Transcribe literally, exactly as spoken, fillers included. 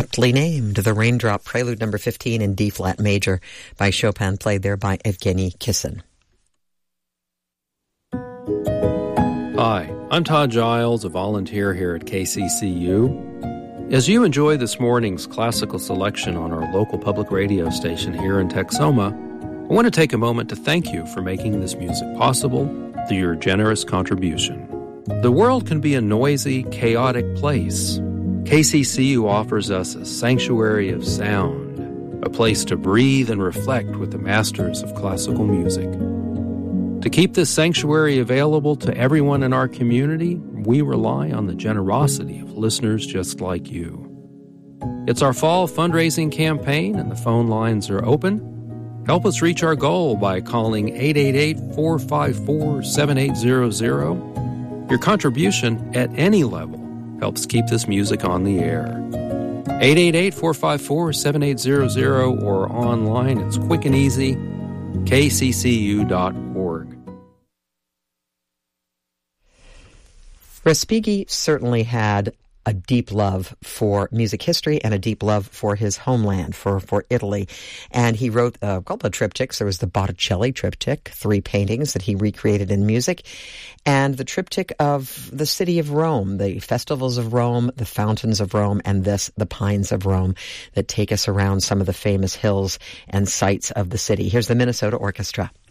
Aptly named, the Raindrop Prelude number fifteen in D-flat major by Chopin, played there by Evgeny Kissin. Hi, I'm Todd Giles, a volunteer here at K C C U. As you enjoy this morning's classical selection on our local public radio station here in Texoma, I want to take a moment to thank you for making this music possible through your generous contribution. The world can be a noisy, chaotic place. K C C U offers us a sanctuary of sound, a place to breathe and reflect with the masters of classical music. To keep this sanctuary available to everyone in our community, we rely on the generosity of listeners just like you. It's our fall fundraising campaign, and the phone lines are open. Help us reach our goal by calling eight eight eight, four five four, seven eight zero zero. Your contribution at any level helps keep this music on the air. eight eight eight, four five four, seven eight zero zero or online. It's quick and easy, k c c u dot org. Respighi certainly had a deep love for music history and a deep love for his homeland, for, for Italy. And he wrote a couple of triptychs. There was the Botticelli triptych, three paintings that he recreated in music, and the triptych of the city of Rome, the festivals of Rome, the fountains of Rome, and this, the pines of Rome, that take us around some of the famous hills and sights of the city. Here's the Minnesota Orchestra.